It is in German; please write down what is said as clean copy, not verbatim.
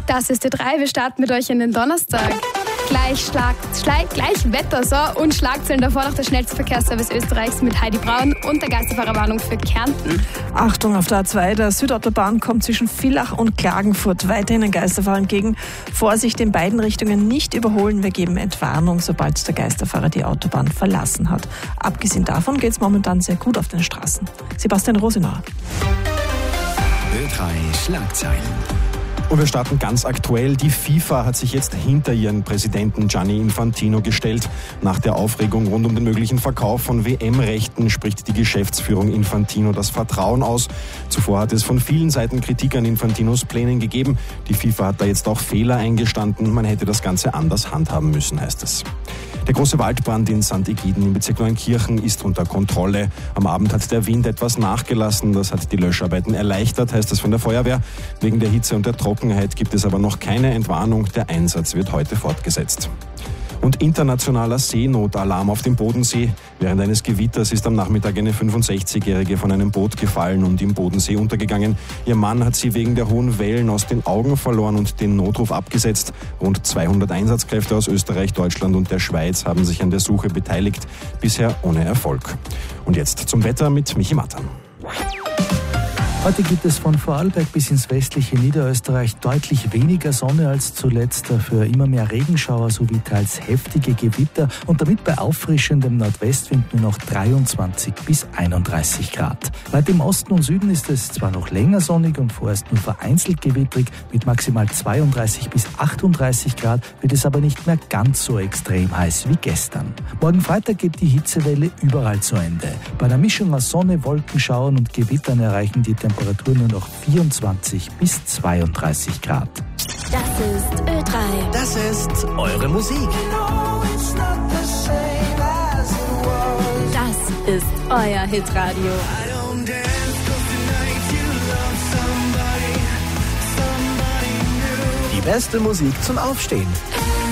Das ist Ö3. Wir starten mit euch in den Donnerstag. Gleich Wetter, so, und Schlagzeilen davor noch der schnellste Verkehrsservice Österreichs mit Heidi Braun und der Geisterfahrerwarnung für Kärnten. Achtung auf der A2, der Südautobahn kommt zwischen Villach und Klagenfurt weiterhin ein Geisterfahrer entgegen. Vorsicht, in beiden Richtungen nicht überholen. Wir geben Entwarnung, sobald der Geisterfahrer die Autobahn verlassen hat. Abgesehen davon geht es momentan sehr gut auf den Straßen. Sebastian Rosenauer. Ö3 Schlagzeilen. Und wir starten ganz aktuell. Die FIFA hat sich jetzt hinter ihren Präsidenten Gianni Infantino gestellt. Nach der Aufregung rund um den möglichen Verkauf von WM-Rechten spricht die Geschäftsführung Infantino das Vertrauen aus. Zuvor hat es von vielen Seiten Kritik an Infantinos Plänen gegeben. Die FIFA hat da jetzt auch Fehler eingestanden. Man hätte das Ganze anders handhaben müssen, heißt es. Der große Waldbrand in St. Egiden im Bezirk Neunkirchen ist unter Kontrolle. Am Abend hat der Wind etwas nachgelassen. Das hat die Löscharbeiten erleichtert, heißt es von der Feuerwehr. Wegen der Hitze und der Trockenheit gibt es aber noch keine Entwarnung. Der Einsatz wird heute fortgesetzt. Und internationaler Seenotalarm auf dem Bodensee. Während eines Gewitters ist am Nachmittag eine 65-Jährige von einem Boot gefallen und im Bodensee untergegangen. Ihr Mann hat sie wegen der hohen Wellen aus den Augen verloren und den Notruf abgesetzt. Rund 200 Einsatzkräfte aus Österreich, Deutschland und der Schweiz haben sich an der Suche beteiligt. Bisher ohne Erfolg. Und jetzt zum Wetter mit Michi Matan. Heute gibt es von Vorarlberg bis ins westliche Niederösterreich deutlich weniger Sonne als zuletzt, dafür immer mehr Regenschauer sowie teils heftige Gewitter und damit bei auffrischendem Nordwestwind nur noch 23 bis 31 Grad. Weit im Osten und Süden ist es zwar noch länger sonnig und vorerst nur vereinzelt gewittrig, mit maximal 32 bis 38 Grad wird es aber nicht mehr ganz so extrem heiß wie gestern. Morgen Freitag geht die Hitzewelle überall zu Ende. Bei einer Mischung aus Sonne, Wolkenschauern und Gewittern erreichen die Temperatur nur noch 24 bis 32 Grad. Das ist Ö3. Das ist eure Musik. Das ist euer Hitradio. Die beste Musik zum Aufstehen.